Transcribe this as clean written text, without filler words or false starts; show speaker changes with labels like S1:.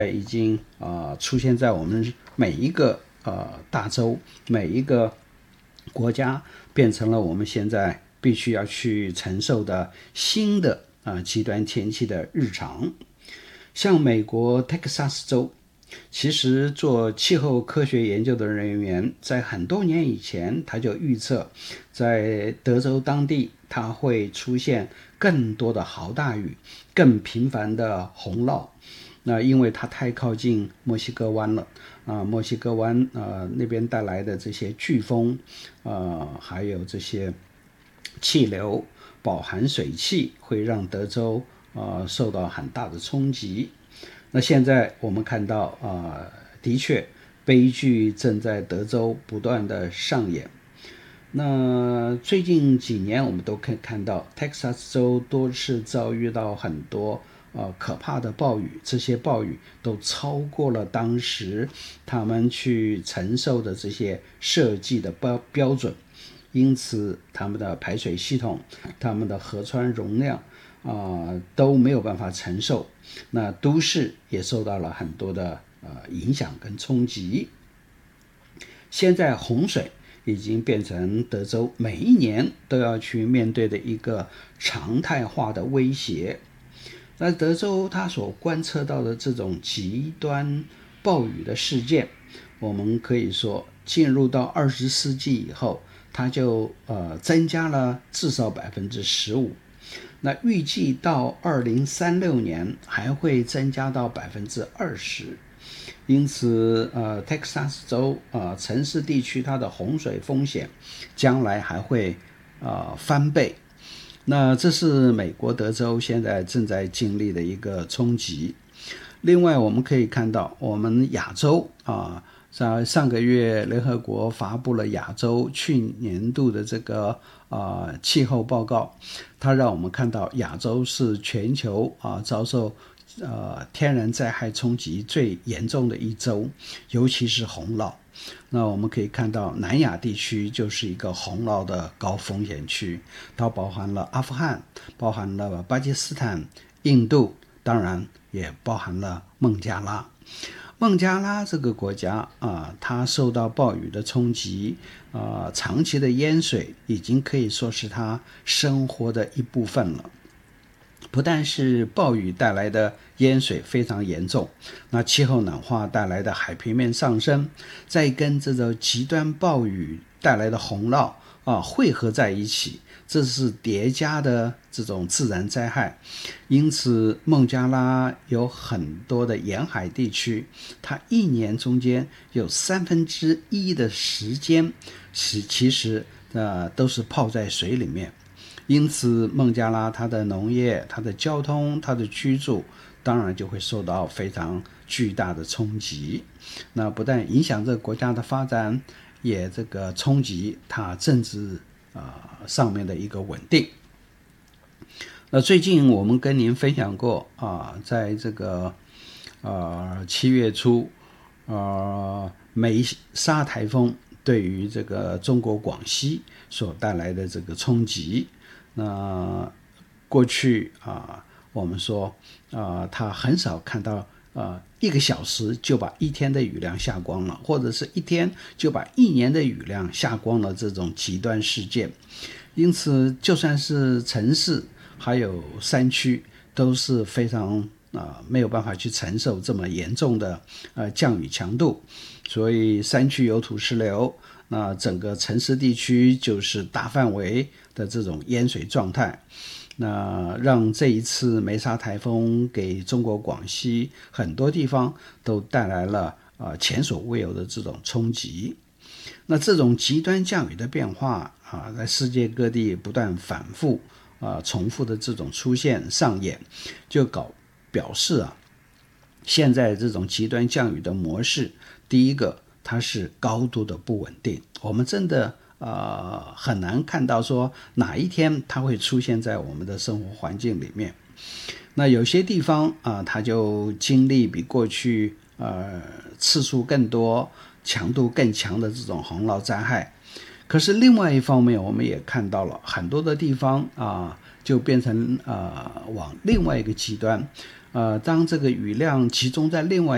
S1: 已经出现在我们每一个大洲，每一个国家，变成了我们现在必须要去承受的新的极端天气的日常。像美国 Texas 州，其实做气候科学研究的人员在很多年以前他就预测，在德州当地它会出现更多的豪大雨，更频繁的洪涝。那因为它太靠近墨西哥湾了墨西哥湾那边带来的这些飓风还有这些气流饱含水汽，会让德州受到很大的冲击。那现在我们看到的确悲剧正在德州不断的上演。那最近几年我们都可以看到 Texas 州多次遭遇到很多可怕的暴雨，这些暴雨都超过了当时他们去承受的这些设计的标准，因此他们的排水系统，他们的河川容量都没有办法承受。那都市也受到了很多的影响跟冲击。现在洪水已经变成德州每一年都要去面对的一个常态化的威胁。那德州它所观测到的这种极端暴雨的事件，我们可以说进入到20世纪以后，它就增加了至少 15%。那预计到2036年还会增加到 20%。因此Texas 州城市地区它的洪水风险将来还会翻倍。那这是美国德州现在正在经历的一个冲击。另外我们可以看到我们亚洲在上个月联合国发布了亚洲去年度的这个气候报告，它让我们看到亚洲是全球遭受天然灾害冲击最严重的一州，尤其是洪涝。那我们可以看到南亚地区就是一个洪涝的高风险区，它包含了阿富汗，包含了巴基斯坦、印度，当然也包含了孟加拉。孟加拉这个国家它受到暴雨的冲击长期的淹水已经可以说是它生活的一部分了。不但是暴雨带来的淹水非常严重，那气候暖化带来的海平面上升，再跟这种极端暴雨带来的洪涝汇合在一起，这是叠加的这种自然灾害。因此孟加拉有很多的沿海地区，它一年中间有1/3的时间其实都是泡在水里面。因此孟加拉它的农业、它的交通、它的居住当然就会受到非常巨大的冲击。那不但影响这个国家的发展，也这个冲击它政治上面的一个稳定。那最近我们跟您分享过在这个7月初梅沙台风对于这个中国广西所带来的这个冲击。那过去我们说他很少看到1个小时就把1天的雨量下光了，或者是1天就把1年的雨量下光了这种极端事件。因此就算是城市还有山区都是非常没有办法去承受这么严重的降雨强度，所以山区有土石流，那整个城市地区就是大范围的这种淹水状态。那让这一次梅沙台风给中国广西很多地方都带来了前所未有的这种冲击。那这种极端降雨的变化在世界各地不断反复重复的这种出现上演，就表示现在这种极端降雨的模式，第一个它是高度的不稳定，我们真的很难看到说哪一天它会出现在我们的生活环境里面。那有些地方它就经历比过去次数更多、强度更强的这种洪涝灾害。可是另外一方面，我们也看到了很多的地方就变成往另外一个极端。当这个雨量集中在另外